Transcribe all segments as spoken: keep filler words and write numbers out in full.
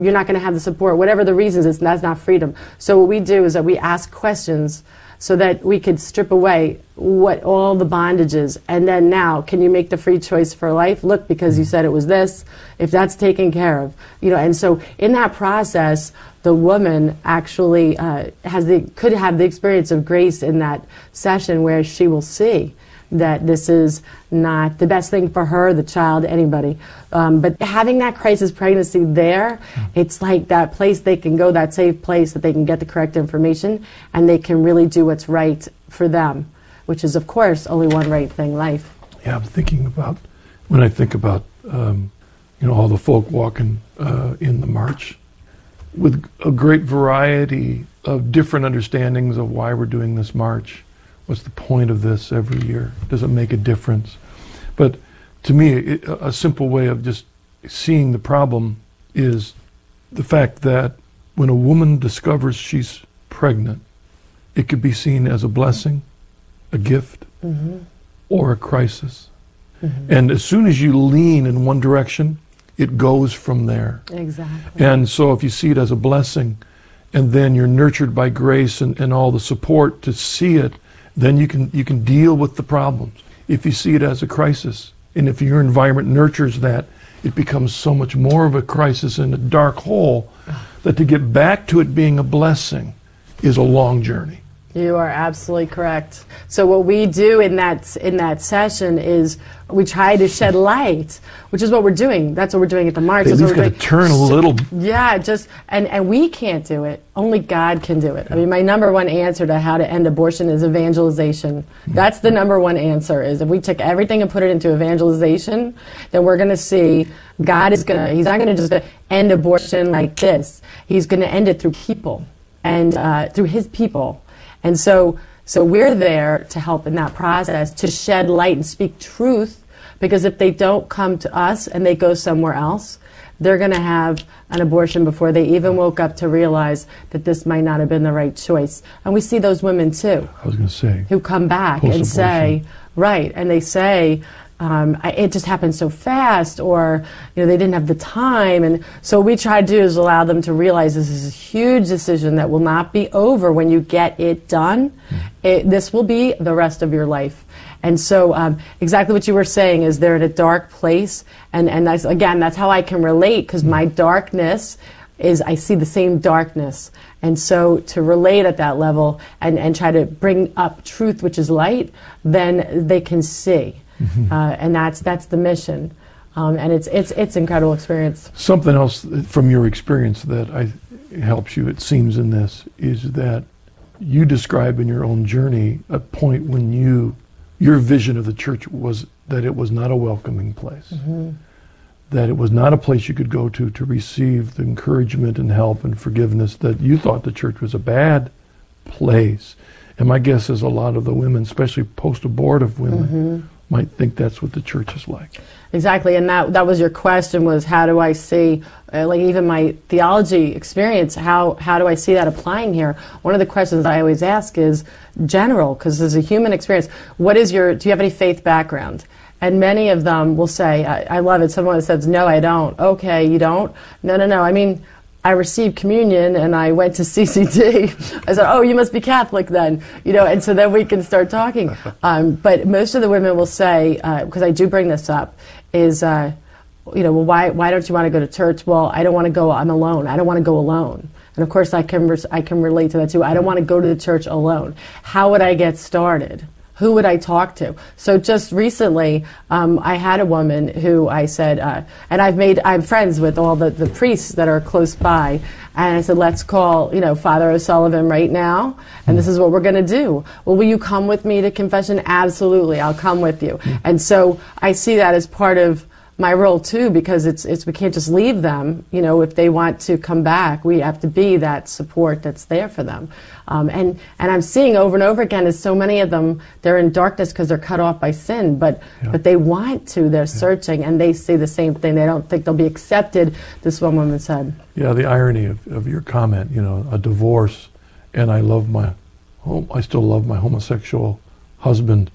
you're not going to have the support, whatever the reasons, it's, that's not freedom. So what we do is that we ask questions so that we could strip away what all the bondage is. And then now, can you make the free choice for life? Look, because you said it was this, if that's taken care of. You know, and so in that process, the woman actually uh, has the, could have the experience of grace in that session where she will see that this is not the best thing for her, the child, anybody. Um, but having that crisis pregnancy there, it's like that place they can go, that safe place that they can get the correct information, and they can really do what's right for them, which is, of course, only one right thing, life. Yeah, I'm thinking about, when I think about, um, you know, all the folk walking uh, in the march, with a great variety of different understandings of why we're doing this march. What's the point of this every year? Does it make a difference? But to me, it, a simple way of just seeing the problem is the fact that when a woman discovers she's pregnant, it could be seen as a blessing, a gift, mm-hmm. or a crisis. Mm-hmm. And as soon as you lean in one direction, it goes from there. Exactly. And so if you see it as a blessing, and then you're nurtured by grace and, and all the support to see it, then you can you can deal with the problems. If you see it as a crisis, and if your environment nurtures that, it becomes so much more of a crisis and a dark hole that to get back to it being a blessing is a long journey. You are absolutely correct. So what we do in that in that session is we try to shed light, which is what we're doing. That's what we're doing at the march. At least got to turn a little. Yeah, just and and we can't do it. Only God can do it. I mean, my number one answer to how to end abortion is evangelization. That's the number one answer. Is if we take everything and put it into evangelization, then we're going to see God is going to. He's not going to just end abortion like this. He's going to end it through people and uh, through His people. And so, so we're there to help in that process, to shed light and speak truth, because if they don't come to us and they go somewhere else, they're going to have an abortion before they even woke up to realize that this might not have been the right choice. And we see those women too. I was going to say. Who come back and say, right, and they say, Um, I, it just happened so fast, or you know, they didn't have the time. And so what we try to do is allow them to realize this is a huge decision that will not be over when you get it done. It, this will be the rest of your life. And so um, exactly what you were saying is they're in a dark place, and, and that's, again, that's how I can relate, because my darkness is I see the same darkness. And so to relate at that level and, and try to bring up truth, which is light, then they can see. Mm-hmm. Uh, and that's that's the mission, um, and it's it's it's incredible experience. Something else from your experience that I helps you, it seems, in this is that you describe in your own journey a point when you your vision of the church was that it was not a welcoming place, mm-hmm. that it was not a place you could go to to receive the encouragement and help and forgiveness. That you thought the church was a bad place, and my guess is a lot of the women, especially post-abortive women. Mm-hmm. might think that's what the church is like. Exactly, and that that was your question, was how do I see, uh, like even my theology experience, how, how do I see that applying here? One of the questions I always ask is general, because there's a human experience. What is your, do you have any faith background? And many of them will say, I, I love it, someone that says, no, I don't. Okay, you don't? No, no, no, I mean, I received communion and I went to C C D. I said, oh, you must be Catholic then, you know, and so then we can start talking. Um, but most of the women will say, uh, because I do bring this up, is, uh, you know, well, why why don't you want to go to church? Well, I don't want to go, I'm alone. I don't want to go alone. And of course, I can res- I can relate to that too. I don't want to go to the church alone. How would I get started? Who would I talk to? So just recently, um, I had a woman who I said, uh, and I've made, I'm friends with all the, the priests that are close by, and I said, let's call, you know, Father O'Sullivan right now, and this is what we're going to do. Well, will you come with me to confession? Absolutely, I'll come with you. And so I see that as part of my role too, because it's it's we can't just leave them. You know, if they want to come back, we have to be that support that's there for them. Um, and and I'm seeing over and over again is so many of them, they're in darkness because they're cut off by sin, but yeah. but they want to. They're yeah. searching, and they see the same thing. They don't think they'll be accepted. This one woman said. Yeah, the irony of, of your comment. You know, a divorce, and I love my home. I still love my homosexual husband.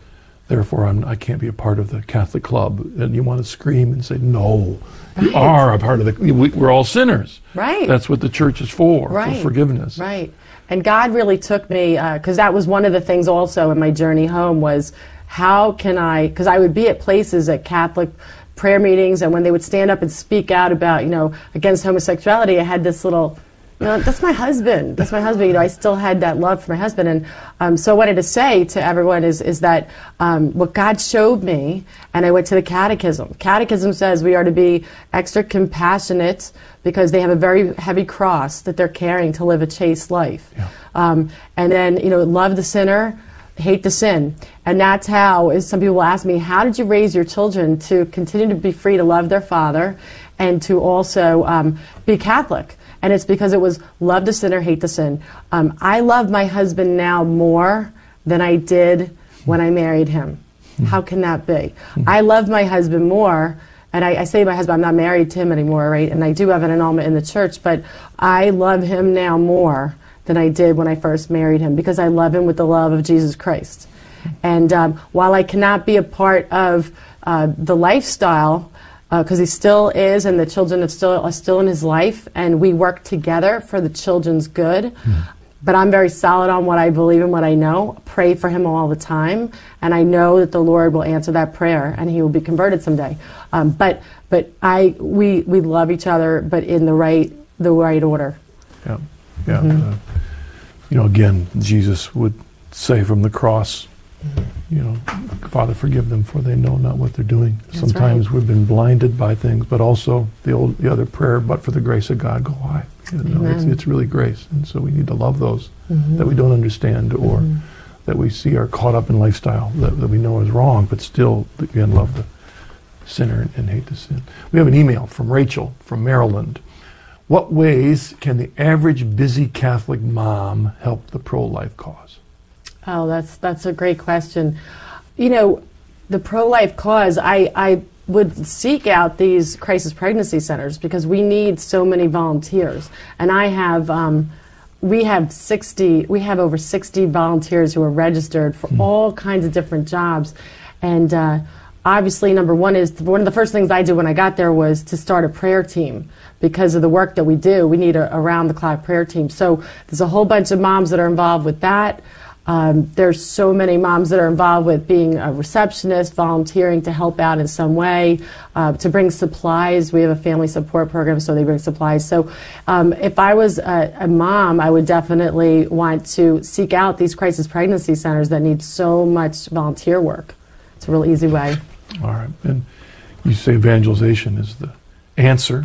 therefore I'm, I can't be a part of the Catholic club. And you want to scream and say, no, you are a part of the, we, we're all sinners. Right. That's what the church is for, Right. for forgiveness. Right. And God really took me, because uh, that was one of the things also in my journey home was, how can I, because I would be at places at Catholic prayer meetings, and when they would stand up and speak out about, you know, against homosexuality, I had this little, you know, that's my husband, that's my husband, you know, I still had that love for my husband. And um, so what I wanted to say to everyone is, is that um, what God showed me, and I went to the catechism. Catechism says we are to be extra compassionate because they have a very heavy cross that they're carrying to live a chaste life. Yeah. Um, and then, you know, love the sinner, hate the sin. And that's how, is some people ask me, how did you raise your children to continue to be free to love their father and to also um, be Catholic? And it's because it was love the sinner, hate the sin. Um, I love my husband now more than I did when I married him. How can that be? I love my husband more, and I, I say to my husband, I'm not married to him anymore, right? And I do have an annulment in the church, but I love him now more than I did when I first married him, because I love him with the love of Jesus Christ. And um, while I cannot be a part of uh, the lifestyle, because uh, he still is, and the children are still, are still in his life, and we work together for the children's good, mm. but I'm very solid on what I believe and what I know. Pray for him all the time, and I know that the Lord will answer that prayer, and he will be converted someday. Um, but but I we we love each other, but in the right the right order. Yeah, yeah. Mm-hmm. Uh, you know, again, Jesus would say from the cross, you know, Father, forgive them, for they know not what they're doing. That's Sometimes right. we've been blinded by things, but also the old, the other prayer, but for the grace of God, go I. You know, it's, it's really grace, and so we need to love those mm-hmm. that we don't understand, or mm-hmm. that we see are caught up in lifestyle that, that we know is wrong, but still, again, love the sinner and, and hate the sin. We have an email from Rachel from Maryland. What ways can the average busy Catholic mom help the pro-life cause? Oh, that's that's a great question. You know, the pro-life cause, I, I would seek out these crisis pregnancy centers because we need so many volunteers. And I have, um, we have sixty, we have over sixty volunteers who are registered for mm. all kinds of different jobs. And uh, obviously, number one is, one of the first things I did when I got there was to start a prayer team. Because of the work that we do, we need a around-the-clock prayer team. So there's a whole bunch of moms that are involved with that. Um, there's so many moms that are involved with being a receptionist, volunteering to help out in some way, uh, to bring supplies. We have a family support program, so they bring supplies. So um, if I was a, a mom, I would definitely want to seek out these crisis pregnancy centers that need so much volunteer work. It's a real easy way. All right. And you say evangelization is the answer.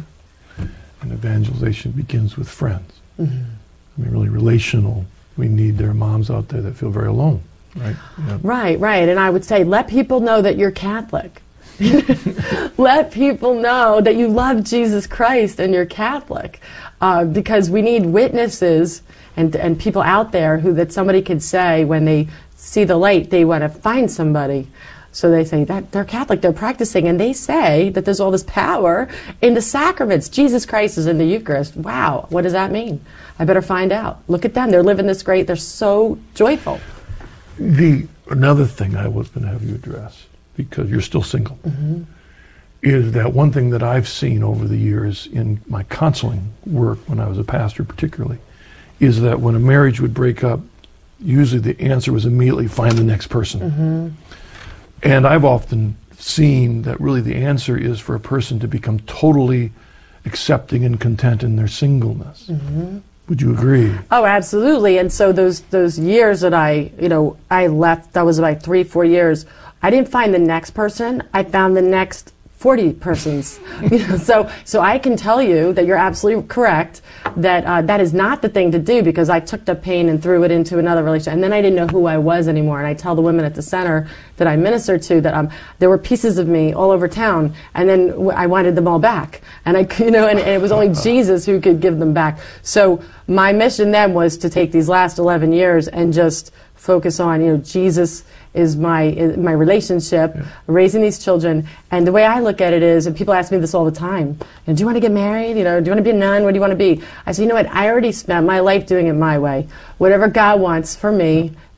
And evangelization begins with friends. Mm-hmm. I mean, really relational. We need, there are moms out there that feel very alone, right? Yeah. Right, right. And I would say, let people know that you're Catholic. Let people know that you love Jesus Christ and you're Catholic. Uh, because we need witnesses and, and people out there who that somebody could say when they see the light, they want to find somebody. So they say that they're Catholic, they're practicing, and they say that there's all this power in the sacraments. Jesus Christ is in the Eucharist. Wow, what does that mean? I better find out. Look at them, they're living this great, they're so joyful. The another thing I was going to have you address, because you're still single, mm-hmm. is that one thing that I've seen over the years in my counseling work, when I was a pastor particularly, is that when a marriage would break up, usually the answer was immediately find the next person. Mm-hmm. And I've often seen that really the answer is for a person to become totally accepting and content in their singleness. Mm-hmm. Would you agree? Oh, absolutely. And so those those years that I, you know, I left, that was about three, four years, I didn't find the next person. I found the next forty persons. You know, so so I can tell you that you're absolutely correct, that uh, that is not the thing to do, because I took the pain and threw it into another relationship, and then I didn't know who I was anymore. And I tell the women at the center that I minister to that um, there were pieces of me all over town, and then w- I wanted them all back, and I, you know, and, and it was only Jesus who could give them back. So my mission then was to take these last eleven years and just focus on, you know, Jesus is my is my relationship, yeah. raising these children. And the way I look at it is, and people ask me this all the time, and do you want to get married? You know, do you want to be a nun? What do you want to be? I say, you know what, I already spent my life doing it my way. Whatever God wants for me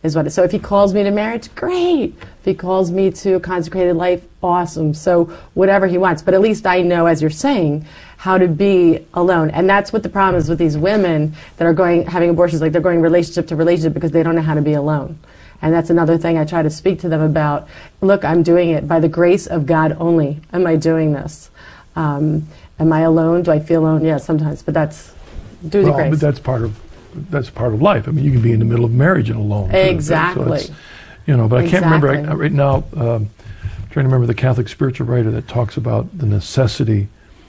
is what. So if he calls me to marriage, great. If he calls me to a consecrated life, awesome. So whatever he wants. But at least I know, as you're saying, how to be alone. And that's what the problem is with these women that are going having abortions. Like they're going relationship to relationship because they don't know how to be alone. And that's another thing I try to speak to them about. Look, I'm doing it by the grace of God only. Am I doing this? Um, am I alone? Do I feel alone? Yeah, sometimes. But that's through well, the grace. But that's part of that's part of life. I mean, you can be in the middle of marriage and alone. Too, exactly. So you know, but I can't exactly. remember I, right now. Um, I'm trying to remember the Catholic spiritual writer that talks about the necessity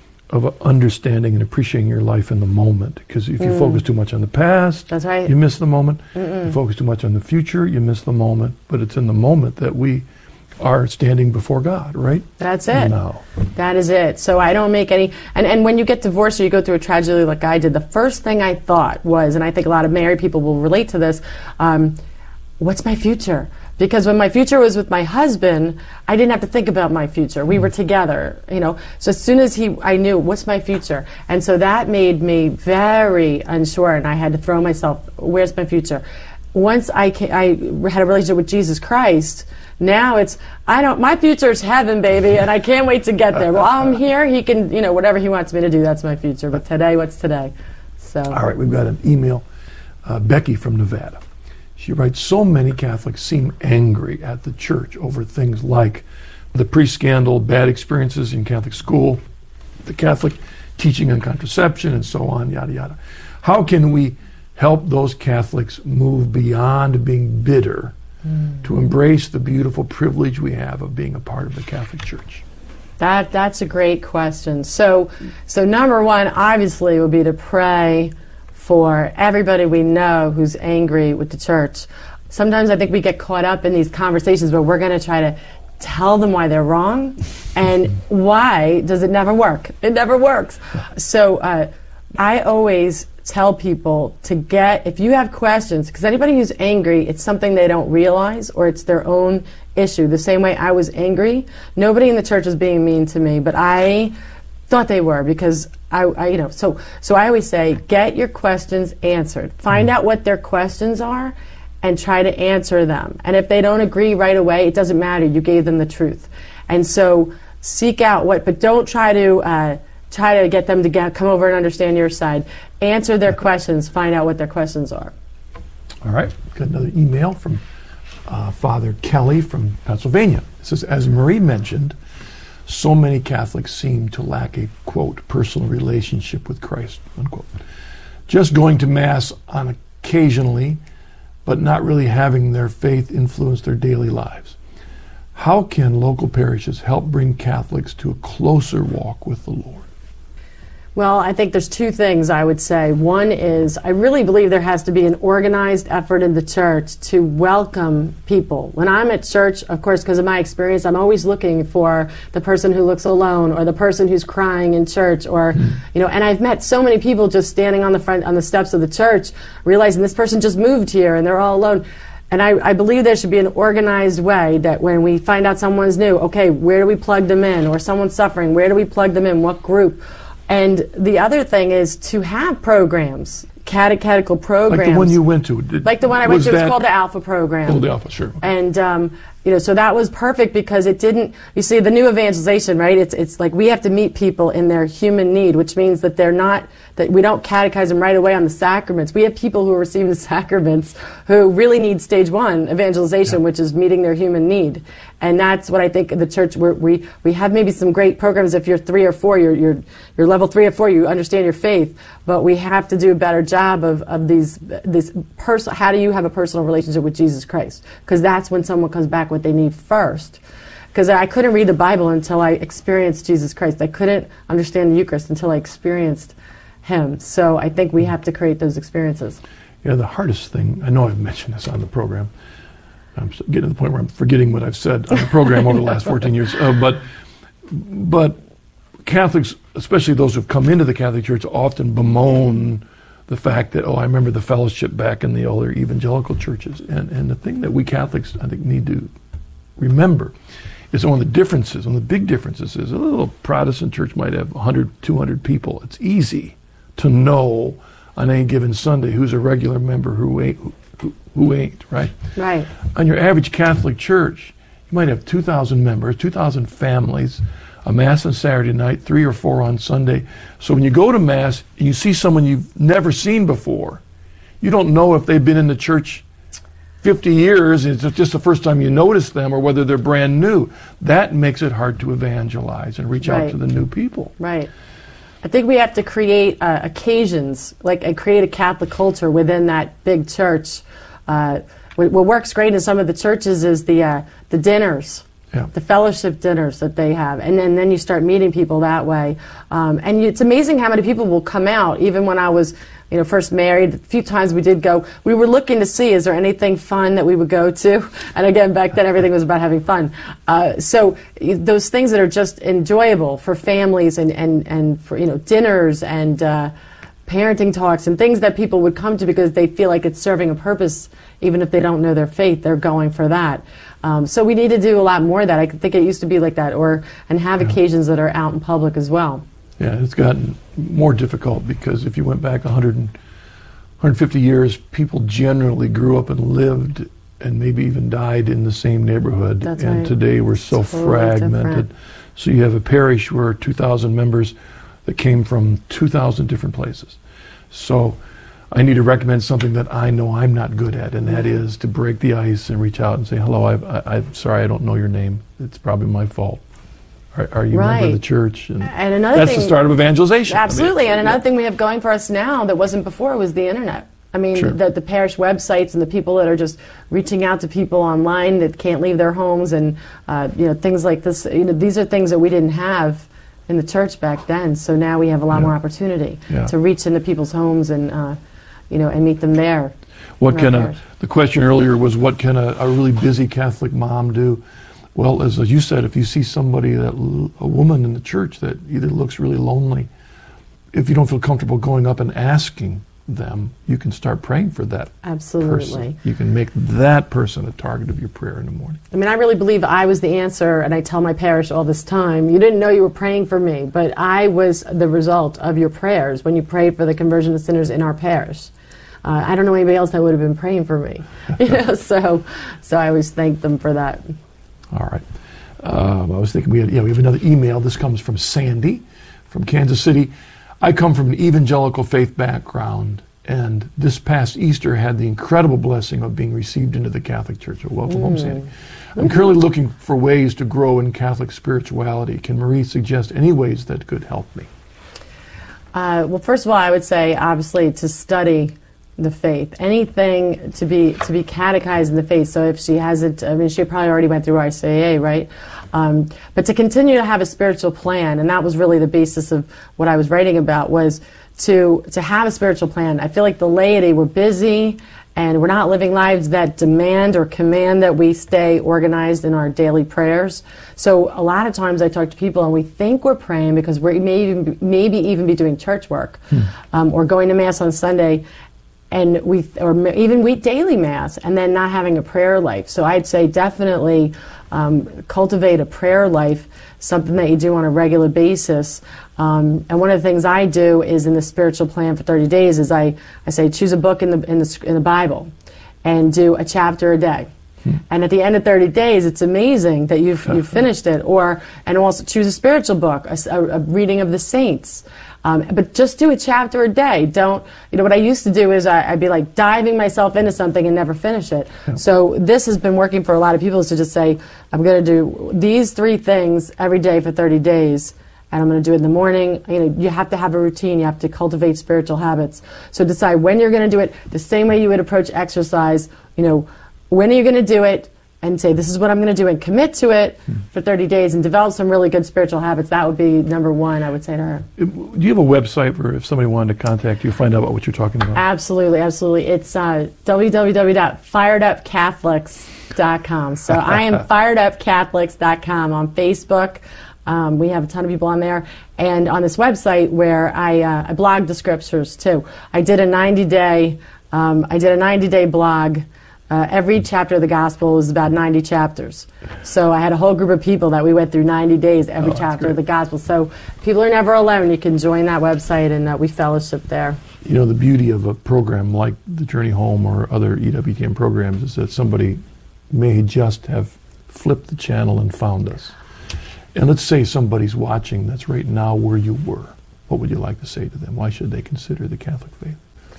of understanding and appreciating your life in the moment. Because if you mm. focus too much on the past, that's right. you miss the moment. Mm-mm. If you focus too much on the future, you miss the moment. But it's in the moment that we are standing before God, right? That's it. Now. That is it. So I don't make any, and, and when you get divorced or you go through a tragedy like I did, the first thing I thought was, and I think a lot of married people will relate to this, um, what's my future? Because when my future was with my husband, I didn't have to think about my future. We were together, you know. So as soon as he, I knew, what's my future? And so that made me very unsure, and I had to throw myself, where's my future? Once I, came, I had a relationship with Jesus Christ, now it's, I don't, my future is heaven, baby, and I can't wait to get there. While I'm here, he can, you know, whatever he wants me to do, that's my future. But today, what's today? So. All right, we've got an email. Uh, Becky from Nevada. She writes, so many Catholics seem angry at the church over things like the pre-scandal bad experiences in Catholic school, the Catholic teaching on contraception, and so on, yada, yada. How can we help those Catholics move beyond being bitter mm. to embrace the beautiful privilege we have of being a part of the Catholic Church? That that's a great question. So, so number one, obviously, would be to pray for everybody we know who's angry with the church. Sometimes I think we get caught up in these conversations where we're going to try to tell them why they're wrong, and why does it never work? It never works. So uh, I always tell people to get, if you have questions, because anybody who's angry, it's something they don't realize, or it's their own issue. The same way I was angry, nobody in the church was being mean to me, but I thought they were, because I, I you know, so so I always say, get your questions answered. Find out what their questions are and try to answer them. And if they don't agree right away, it doesn't matter. You gave them the truth. And so seek out what, but don't try to uh, try to get them to get, come over and understand your side. Answer their questions. Find out what their questions are. All right. Got another email from uh, Father Kelly from Pennsylvania. It says, as Marie mentioned, so many Catholics seem to lack a, quote, personal relationship with Christ, unquote. Just going to Mass on occasionally, but not really having their faith influence their daily lives. How can local parishes help bring Catholics to a closer walk with the Lord? Well, I think there's two things I would say. One is, I really believe there has to be an organized effort in the church to welcome people. When I'm at church, of course, because of my experience, I'm always looking for the person who looks alone, or the person who's crying in church, or, mm. you know, and I've met so many people just standing on the front, on the steps of the church, realizing this person just moved here and they're all alone. And I, I believe there should be an organized way that when we find out someone's new, okay, where do we plug them in? Or someone's suffering, where do we plug them in? What group? And the other thing is to have programs, catechetical programs. Like the one you went to. Did, like the one I went to, it was called the Alpha program. Oh, the Alpha, sure. Okay. And, um, you know, so that was perfect because it didn't, you see, the new evangelization, right? It's, it's like we have to meet people in their human need, which means that they're not, that we don't catechize them right away on the sacraments. We have people who are receiving the sacraments who really need stage one evangelization, yeah. which is meeting their human need. And that's what I think the church, we're, we we have maybe some great programs. If you're three or four, you're, you're, you're level three or four, you understand your faith. But we have to do a better job of, of these, this pers- how do you have a personal relationship with Jesus Christ? Because that's when someone comes back what they need first. Because I couldn't read the Bible until I experienced Jesus Christ. I couldn't understand the Eucharist until I experienced Him. So I think we have to create those experiences. Yeah, the hardest thing, I know I've mentioned this on the program, I'm getting to the point where I'm forgetting what I've said on the program over the last fourteen years, uh, but but Catholics, especially those who've come into the Catholic Church, often bemoan the fact that, oh, I remember the fellowship back in the older evangelical churches. And, and the thing that we Catholics, I think, need to remember is one of the differences, one of the big differences is a little Protestant church might have one hundred, two hundred people. It's easy to know on any given Sunday who's a regular member, who ain't, who, who ain't, right? Right. On your average Catholic church, you might have two thousand members, two thousand families, a Mass on Saturday night, three or four on Sunday. So when you go to Mass and you see someone you've never seen before, you don't know if they've been in the church fifty years, it's just the first time you notice them, or whether they're brand new. That makes it hard to evangelize and reach Right. out to the new people. Right. I think we have to create uh, occasions, like uh, create a Catholic culture within that big church. Uh, what, what works great in some of the churches is the uh, the dinners. Yeah. The fellowship dinners that they have, and then, then you start meeting people that way. Um, and you, it's amazing how many people will come out. Even when I was, you know, first married, a few times we did go. We were looking to see, is there anything fun that we would go to? And again, back then everything was about having fun. Uh, so those things that are just enjoyable for families and, and, and for, you know, dinners and uh, parenting talks and things that people would come to because they feel like it's serving a purpose, even if they don't know their faith, they're going for that. Um, so we need to do a lot more of that. I think it used to be like that, or and have Yeah. occasions that are out in public as well. Yeah, it's gotten more difficult because if you went back one hundred, one hundred fifty years, people generally grew up and lived and maybe even died in the same neighborhood. That's and right. today we're so Totally fragmented. different. So you have a parish where two thousand members that came from two thousand different places. So I need to recommend something that I know I'm not good at, and that is to break the ice and reach out and say, hello, I, I, I'm sorry I don't know your name. It's probably my fault. Are, are you a member of the Right. church? And, And another that's thing, the start of evangelization. I mean, absolutely. And another yeah. thing we have going for us now that wasn't before was the internet. I mean, Sure. the, the parish websites and the people that are just reaching out to people online that can't leave their homes, and uh, you know, things like this. You know, these are things that we didn't have in the church back then. So now we have a lot Yeah. more opportunity Yeah. to reach into people's homes and uh, you know, and meet them there. What in can our a, parish. the question earlier was, what can a, a really busy Catholic mom do? Well, as you said, if you see somebody, that l- a woman in the church that either looks really lonely, if you don't feel comfortable going up and asking them, you can start praying for that Absolutely. person. You can make that person a target of your prayer in the morning. I mean, I really believe I was the answer, and I tell my parish all this time, you didn't know you were praying for me, but I was the result of your prayers when you prayed for the conversion of sinners in our parish. Uh, I don't know anybody else that would have been praying for me. You know, so, so I always thank them for that. All right. Um, I was thinking we had, yeah, we have another email. This comes from Sandy from Kansas City. I come from an evangelical faith background, and this past Easter had the incredible blessing of being received into the Catholic Church. So welcome home, Sandy. I'm currently looking for ways to grow in Catholic spirituality. Can Marie suggest any ways that could help me? Uh, well, first of all, I would say, obviously, to study the faith. Anything to be to be catechized in the faith. So if she hasn't, I mean, she probably already went through R C A A, right? Um, but to continue to have a spiritual plan, and that was really the basis of what I was writing about, was to to have a spiritual plan. I feel like the laity, we're busy, and we're not living lives that demand or command that we stay organized in our daily prayers. So a lot of times I talk to people and we think we're praying because we may even, maybe even be doing church work hmm. um, or going to Mass on Sunday, and we, or even we daily Mass, and then not having a prayer life. So I'd say definitely um, cultivate a prayer life, something that you do on a regular basis. Um, and one of the things I do is in the spiritual plan for thirty days is I, I say choose a book in the, in the in the Bible and do a chapter a day. Hmm. And at the end of thirty days, it's amazing that you've you've finished it. Or and also choose a spiritual book, a, a reading of the saints. Um, but just do a chapter a day. Don't, you know, what I used to do is I, I'd be like diving myself into something and never finish it. Yeah. So this has been working for a lot of people, is to just say, I'm going to do these three things every day for thirty days, and I'm going to do it in the morning. You know, you have to have a routine. You have to cultivate spiritual habits. So decide when you're going to do it, the same way you would approach exercise. You know, when are you going to do it? And say, this is what I'm going to do, and commit to it hmm. for thirty days and develop some really good spiritual habits. That would be number one, I would say to her. Do you have a website where if somebody wanted to contact you, find out about what you're talking about? Absolutely, absolutely. It's uh, w w w dot fired up catholics dot com. So I am fired up catholics dot com on Facebook. Um, we have a ton of people on there. And on this website where I, uh, I blog the scriptures too. I did a ninety day, um, I did a ninety day blog Uh, every chapter of the gospel was about ninety chapters. So I had a whole group of people that we went through ninety days, every Oh, chapter great. of the gospel. So people are never alone. You can join that website, and uh, we fellowship there. You know, the beauty of a program like the Journey Home or other E W T N programs is that somebody may just have flipped the channel and found us. And let's say somebody's watching that's right now where you were. What would you like to say to them? Why should they consider the Catholic faith?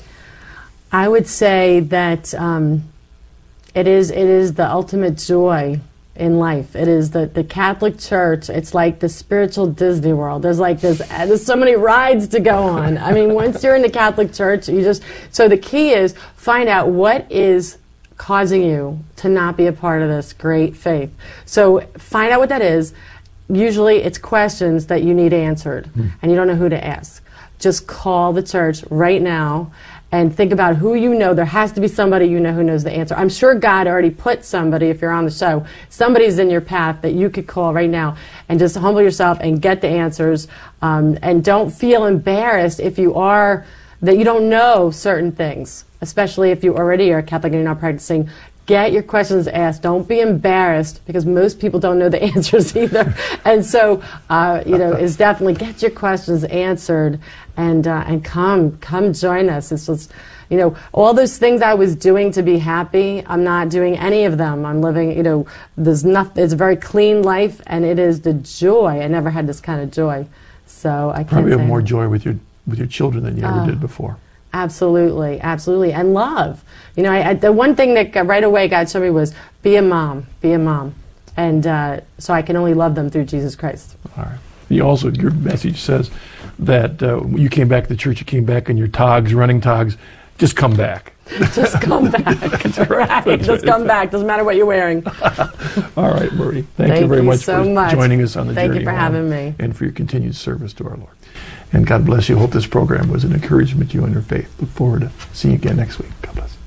I would say that um, it is it is the ultimate joy in life. It is the, the Catholic Church. It's like the spiritual Disney World. There's like this, there's so many rides to go on. I mean, once you're in the Catholic Church, you just, so the key is find out what is causing you to not be a part of this great faith. So find out what that is. Usually it's questions that you need answered, mm. and you don't know who to ask. Just call the church right now and think about who you know. There has to be somebody you know who knows the answer. I'm sure God already put somebody, if you're on the show, somebody's in your path that you could call right now and just humble yourself and get the answers. Um, and don't feel embarrassed if you are, that you don't know certain things, especially if you already are Catholic and you're not practicing. Get your questions asked. Don't be embarrassed, because most people don't know the answers either. And so, uh, you know, it's definitely get your questions answered, and uh, and come come join us. It's just, you know, all those things I was doing to be happy, I'm not doing any of them. I'm living, you know, there's nothing. It's a very clean life, and it is the joy. I never had this kind of joy, so I can't Probably have say more it. joy with your with your children than you ever Oh. did before. Absolutely, absolutely, and love. You know, I, I, the one thing that got, right away God showed me was be a mom, be a mom, and uh, so I can only love them through Jesus Christ. All right. You also, your message says that uh, you came back to the church, you came back in your togs, running togs. Just come back. Just come back, right? Just come back. Doesn't matter what you're wearing. All right, Marie. Thank, Thank you very you much so for much. joining us on the Thank journey you for home, having me. and for your continued service to our Lord. And God bless you. Hope this program was an encouragement to you in your faith. Look forward to seeing you again next week. God bless.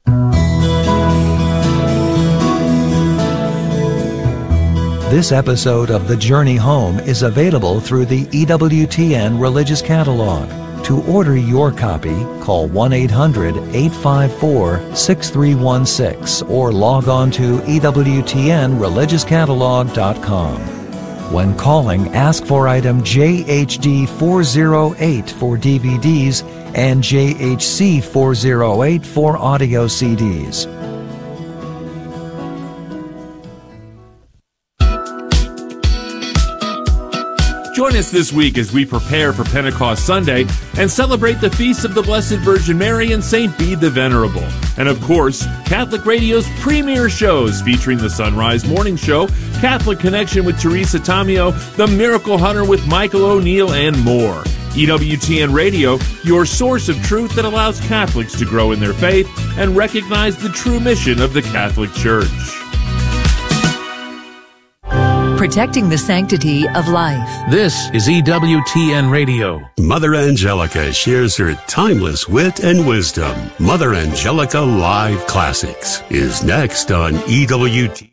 This episode of The Journey Home is available through the E W T N Religious Catalog. To order your copy, call one eight hundred, eight five four, six three one six or log on to E W T N religious catalog dot com. When calling, ask for item J H D four oh eight for D V Ds and J H C four oh eight for audio C Ds. Join us this week as we prepare for Pentecost Sunday and celebrate the feasts of the Blessed Virgin Mary and Saint Bede the Venerable. And of course, Catholic Radio's premier shows featuring the Sunrise Morning Show, Catholic Connection with Teresa Tomeo, The Miracle Hunter with Michael O'Neill, and more. E W T N Radio, your source of truth that allows Catholics to grow in their faith and recognize the true mission of the Catholic Church. Protecting the sanctity of life. This is E W T N Radio. Mother Angelica shares her timeless wit and wisdom. Mother Angelica Live Classics is next on E W T N.